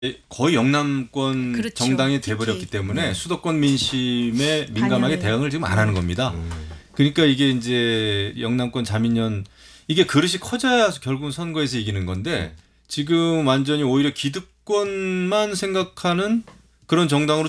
거의 영남권 그렇죠. 정당이 특히. 돼버렸기 때문에 수도권 민심에 민감하게 반영을. 대응을 지금 안 하는 겁니다. 그러니까 이게 이제 영남권 자민련 이게 그릇이 커져야 결국은 선거에서 이기는 건데 지금 완전히 오히려 기득권만 생각하는 그런 정당으로